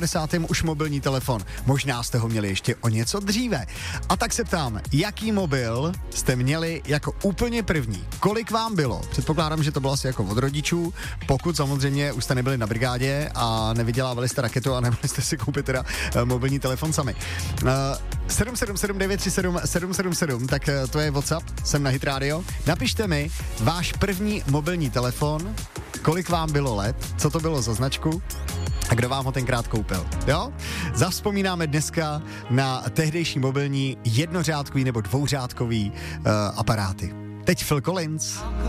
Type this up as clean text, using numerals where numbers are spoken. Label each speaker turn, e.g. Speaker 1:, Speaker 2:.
Speaker 1: 95. už mobilní telefon. Možná jste ho měli ještě o něco dříve. A tak se ptám, jaký mobil jste měli jako úplně první? Kolik vám bylo? Předpokládám, že to bylo asi jako od rodičů, pokud samozřejmě už jste nebyli na brigádě a nevydělávali jste raketu a nemohli jste si koupit teda mobilní telefon sami. 777937777, tak to je WhatsApp, jsem na Hit Radio. Napište mi váš první mobilní telefon, kolik vám bylo let, co to bylo za značku a kdo vám ho tenkrát koupil. Jo? Zavzpomínáme dneska na tehdejší mobilní jednořádkový nebo dvouřádkový aparáty. Teď Phil Collins.